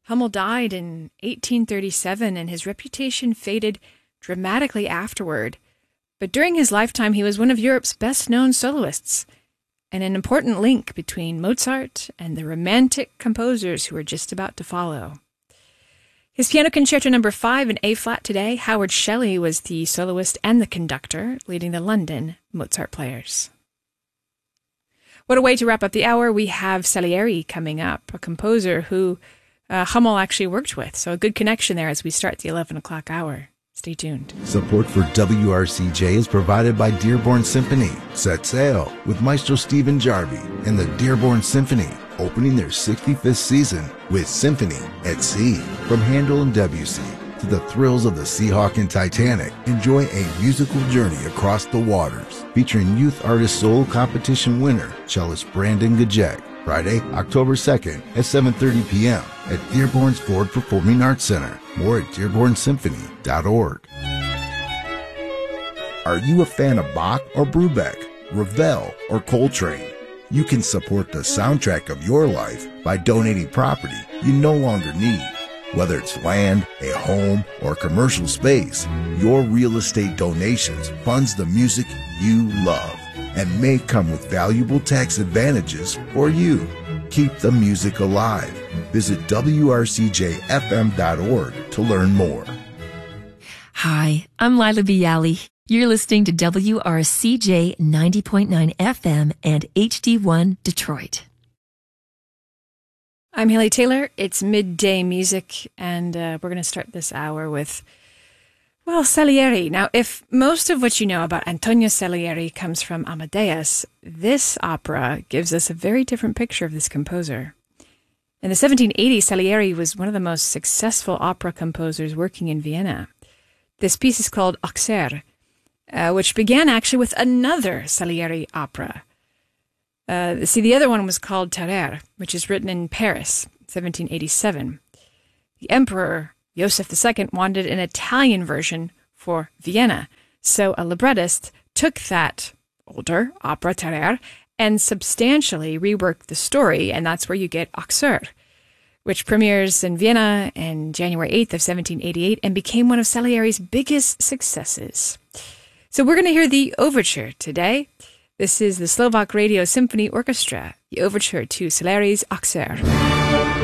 Hummel died in 1837, and his reputation faded dramatically afterward. But during his lifetime, he was one of Europe's best-known soloists, and an important link between Mozart and the Romantic composers who were just about to follow. His Piano Concerto No. 5 in A-flat today, Howard Shelley was the soloist and the conductor, leading the London Mozart players. What a way to wrap up the hour. We have Salieri coming up, a composer who Hummel actually worked with, so a good connection there as we start the 11 o'clock hour. Stay tuned. Support for WRCJ is provided by Dearborn Symphony. Set sail with Maestro Stephen Jarvie and the Dearborn Symphony, opening their 65th season with Symphony at Sea. From Handel and Debussy to the thrills of the Seahawk and Titanic, enjoy a musical journey across the waters. Featuring Youth Artist Solo Competition winner, cellist Brandon Gajek. Friday, October 2nd at 7:30 p.m. at Dearborn's Ford Performing Arts Center. More at dearbornsymphony.org. Are you a fan of Bach or Brubeck, Ravel or Coltrane? You can support the soundtrack of your life by donating property you no longer need. Whether it's land, a home, or commercial space, your real estate donations funds the music you love and may come with valuable tax advantages for you. Keep the music alive. Visit WRCJFM.org to learn more. Hi, I'm Lila Bialy. You're listening to WRCJ 90.9 FM and HD1 Detroit. I'm Haley Taylor. It's Midday Music, and we're going to start this hour with, well, Salieri. Now, if most of what you know about Antonio Salieri comes from Amadeus, this opera gives us a very different picture of this composer. In the 1780s, Salieri was one of the most successful opera composers working in Vienna. This piece is called Auxerre, which began actually with another Salieri opera. The other one was called Tarare, which is written in Paris, 1787. The Emperor Joseph II wanted an Italian version for Vienna, so a librettist took that older opera Tarare and substantially reworked the story, and that's where you get Auxerre, which premieres in Vienna on January 8th of 1788 and became one of Salieri's biggest successes. So we're going to hear the overture today. This is the Slovak Radio Symphony Orchestra, the overture to Salieri's Auxerre.